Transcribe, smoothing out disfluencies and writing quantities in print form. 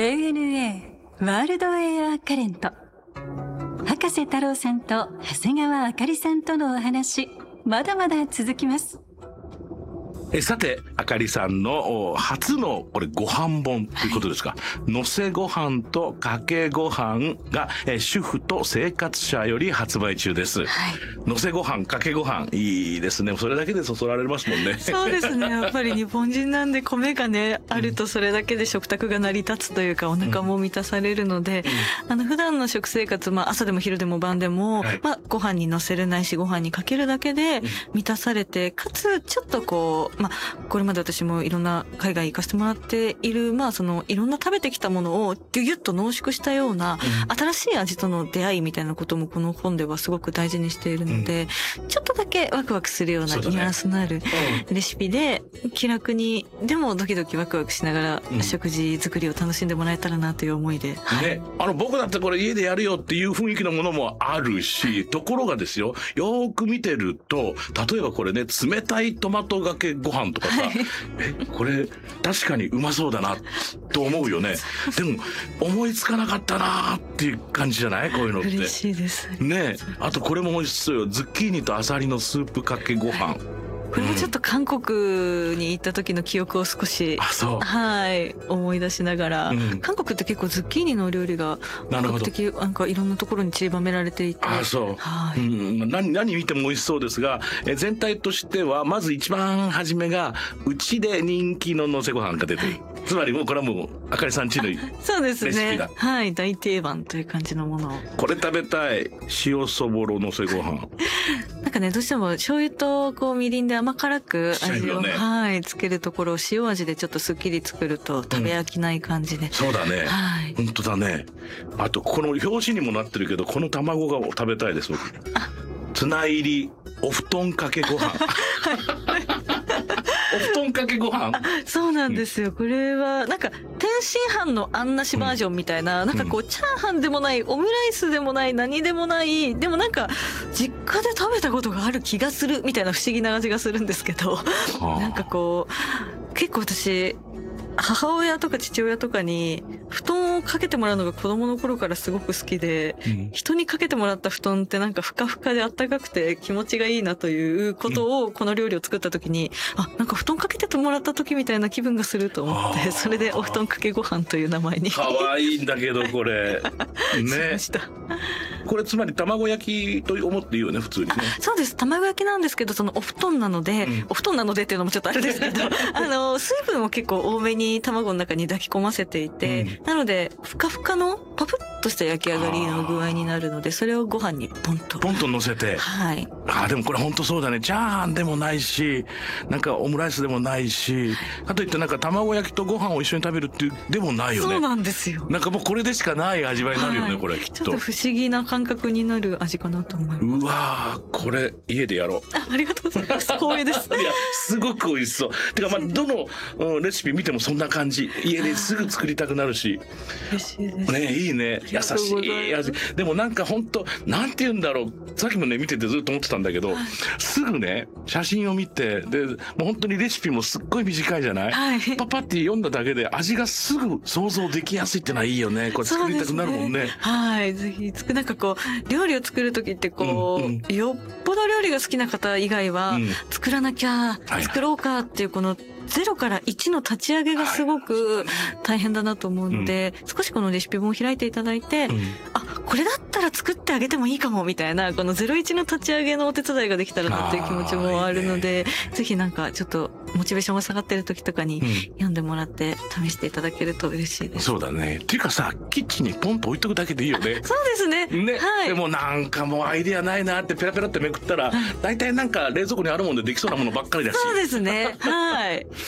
ANA ワールドエアカレント、博士太郎さんと長谷川あかりさんとのお話、まだまだ続きます。 さて、あかりさんの初のこれご飯本ということですか。のせご飯とかけご飯が主婦と生活者より発売中です。のせご飯かけご飯、いいですね。それだけでそそられますもんね。 そうですね。やっぱり日本人なんで米がねあるとそれだけで食卓が成り立つというか、お腹も満たされるので、普段の食生活、朝でも昼でも晩でも、ご飯にのせるないしご飯にかけるだけで満たされて、かつちょっとこれまで私もいろんな海外行かせてもらっている、そのいろんな食べてきたものをギュギュッと濃縮したような新しい味との出会いみたいなこともこの本ではすごく大事にしているので、ちょっとだけワクワクするようなニュアンスのあるレシピで、気楽にでもドキドキワクワクしながら食事作りを楽しんでもらえたらなという思いで、 僕だってこれ家でやるよっていう雰囲気のものもあるし、ところがですよ、よーく見てると、例えばこれね、冷たいトマトがけご飯とかさ、これ確かにうまそうだなと思うよね。でも思いつかなかったなっていう感じじゃない？こういうのって嬉しいですね。あとこれも美味しそうよ。ズッキーニとアサリのスープかけご飯。 これもちょっと韓国に行った時の記憶を少し思い出しながら、韓国って結構ズッキーニのお料理が比較的いろんなところに散りばめられていて、 何見ても美味しそうですが、全体としてはまず一番初めがうちで人気ののせご飯が出てる。つまりもうこれはもうあかりさんちのレシピだ。 そうですね。大定番という感じのものを。 これ食べたい。塩そぼろのせご飯。 どうしても醤油とみりんで甘辛く味を、つけるところを塩味でちょっとすっきり作ると食べ飽きない感じで。 そうだね。本当だね。あとこの表紙にもなってるけど、この卵が食べたいです僕。ツナ入りお布団かけご飯。お布団かけご飯。 そうなんですよ。これは天津飯のあんなしバージョンみたいな、チャーハンでもないオムライスでもない何でもない、でも実家で食べたことがある気がするみたいな不思議な味がするんですけど、結構私母親とか父親とかに布団をかけてもらうのが子供の頃からすごく好きで、人にかけてもらった布団ってふかふかであったかくて気持ちがいいなということをこの料理を作った時に、布団かけてもらった時みたいな気分がすると思って、それでお布団かけご飯という名前に。 可愛いんだけどこれね。これつまり卵焼きと思っていいよね、普通にね。 そうです。卵焼きなんですけど、そのお布団なので、お布団なのでっていうのもちょっとあれですけど、水分を結構多めに卵の中に抱き込ませていて、なのでふかふかのパプッとした焼き上がりの具合になるので、それをご飯にポンと乗せて。でもこれ本当そうだね。チャーハンでもないし、オムライスでもないし、かといって卵焼きとご飯を一緒に食べるっていうでもないよね。 そうなんですよ。 もうこれでしかない味わいになるよね、これきっと。 ちょっと不思議な感覚になる味かなと思います。 うわー、これ家でやろう。 ありがとうございます。光栄です。 いや、すごく美味しそう。てかどのレシピ見てもそんな感じ。家ですぐ作りたくなるし。 嬉しいです。 ね、いいね。優しい味。でも本当なんて言うんだろう。さっきもね見ててずっと思ってたんだけど、すぐね写真を見て、でもう本当にレシピもすっごい短いじゃない。パパって読んだだけで味がすぐ想像できやすいってのはいいよね。これ作りたくなるもんね。 ぜひ料理を作る時ってよっぽど料理が好きな方以外は、作らなきゃ、作ろうかっていうこの0から1の立ち上げがすごく大変だなと思うので、少しこのレシピ本を開いていただいて、これだったら作ってあげてもいいかもみたいな、この01の立ち上げのお手伝いができたらなっていう気持ちもあるので、ぜひちょっとモチベーションが下がってる時とかに読んでもらって試していただけると嬉しいです。 そうだね。っていうかさ、キッチンにポンと置いとくだけでいいよね。 そうですね。 でももうアイデアないなってペラペラってめくったら、大体冷蔵庫にあるもんでできそうなものばっかりだし。 そうですね。